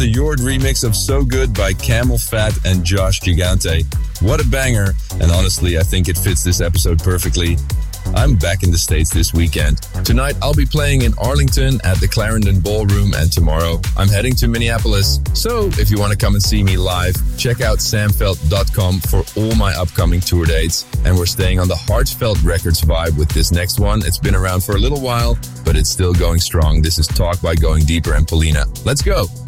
the Yord remix of So Good by Camel Fat and Josh Gigante. What a banger, and honestly, I think it fits this episode perfectly. I'm back in the States this weekend. Tonight, I'll be playing in Arlington at the Clarendon Ballroom, and tomorrow, I'm heading to Minneapolis. So, if you want to come and see me live, check out samfeld.com for all my upcoming tour dates. And we're staying on the Heartfelt Records vibe with this next one. It's been around for a little while, but it's still going strong. This is Talk by Going Deeper and Polina. Let's go!